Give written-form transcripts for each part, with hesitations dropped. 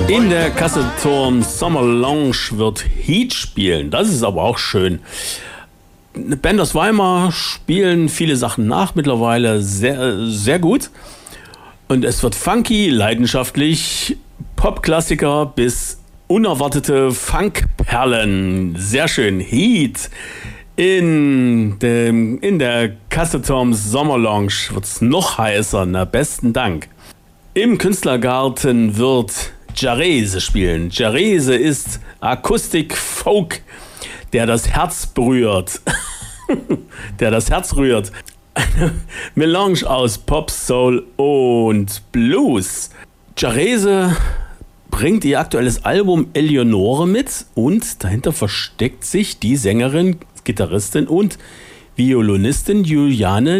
In der Kasseturm Summer Lounge wird Heat spielen. Das ist aber auch schön. Eine Band aus Weimar spielen viele Sachen nach, mittlerweile sehr, sehr gut. Und es wird funky, leidenschaftlich, Popklassiker bis unerwartete Funkperlen. Sehr schön. Heat. In der Kasseturm Summer Lounge wird es noch heißer. Na, besten Dank. Im Künstlergarten wird Jarese spielen. Jarese ist Akustik-Folk, der das Herz berührt. Der das Herz rührt. Eine Melange aus Pop, Soul und Blues. Jarese bringt ihr aktuelles Album Eleonore mit und dahinter versteckt sich die Sängerin, Gitarristin und Violinistin Juliane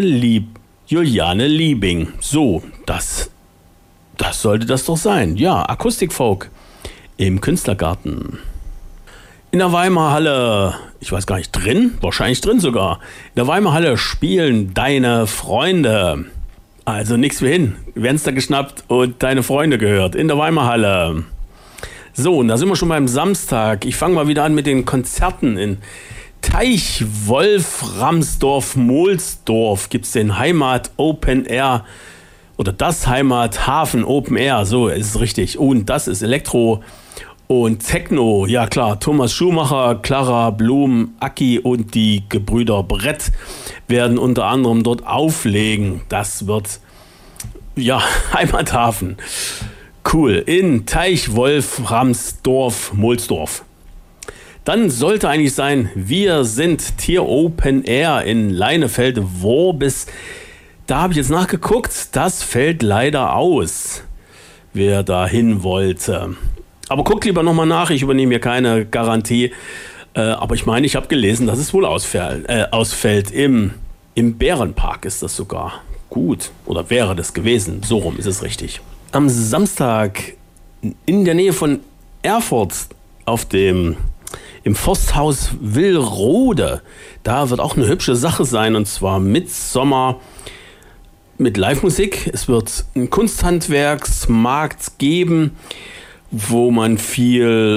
Liebing. So, das sollte das doch sein. Ja, Akustikfolk im Künstlergarten. In der Weimarer Halle, ich weiß gar nicht, drin? Wahrscheinlich drin sogar. In der Weimarer Halle spielen Deine Freunde. Also nichts wie hin. Werden es da geschnappt und Deine Freunde gehört. In der Weimarer Halle. So, und da sind wir schon beim Samstag. Ich fange mal wieder an mit den Konzerten in Teich, Wolframsdorf, Mohlsdorf. Gibt es den Heimat Open Air oder das Heimathafen Open Air, so ist es richtig. Und das ist Elektro und Techno. Ja klar, Thomas Schumacher, Clara Blum, Aki und die Gebrüder Brett werden unter anderem dort auflegen. Das wird, ja, Heimathafen. Cool, in Teich, Wolframsdorf, Mohlsdorf. Dann sollte eigentlich sein, wir sind Tier Open Air in Leinefelde-Worbis. Da habe ich jetzt nachgeguckt, das fällt leider aus, wer da hin wollte. Aber guckt lieber nochmal nach, ich übernehme hier keine Garantie. Aber ich meine, ich habe gelesen, dass es wohl ausfällt. Im Bärenpark ist das sogar. Gut, oder wäre das gewesen, so rum ist es richtig. Am Samstag in der Nähe von Erfurt im Forsthaus Willrode, da wird auch eine hübsche Sache sein, und zwar Mitsommer mit Live-Musik. Es wird einen Kunsthandwerksmarkt geben, wo man viel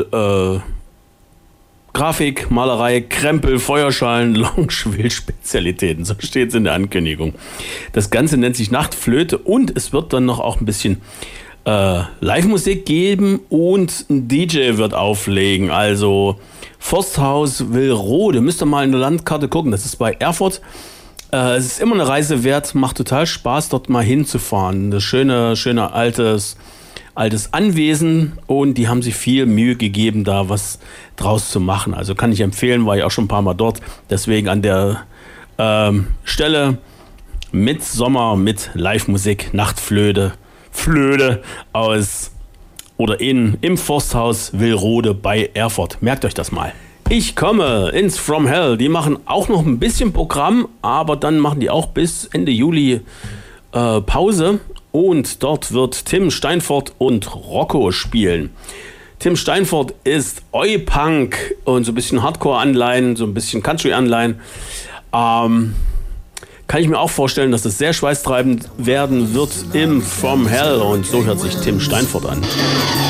Grafik, Malerei, Krempel, Feuerschalen, Lounge-Spezialitäten, so steht es in der Ankündigung. Das Ganze nennt sich Nachtflöte und es wird dann noch auch ein bisschen Live-Musik geben und ein DJ wird auflegen. Also Forsthaus Willrode, müsst ihr mal in der Landkarte gucken, das ist bei Erfurt. Es ist immer eine Reise wert, macht total Spaß, dort mal hinzufahren. Das schöne altes Anwesen und die haben sich viel Mühe gegeben, da was draus zu machen. Also kann ich empfehlen, war ich auch schon ein paar Mal dort. Deswegen an der Stelle Mitsommer mit Live-Musik, Nachtflöte, im Forsthaus Willrode bei Erfurt. Merkt euch das mal. Ich komme ins From Hell. Die machen auch noch ein bisschen Programm, aber dann machen die auch bis Ende Juli Pause. Und dort wird Tim Steinfort und Rocco spielen. Tim Steinfort ist Oi-Punk und so ein bisschen Hardcore-Anleihen, so ein bisschen Country-Anleihen. Kann ich mir auch vorstellen, dass es sehr schweißtreibend werden wird im From Hell. Und so hört sich Tim Steinfort an.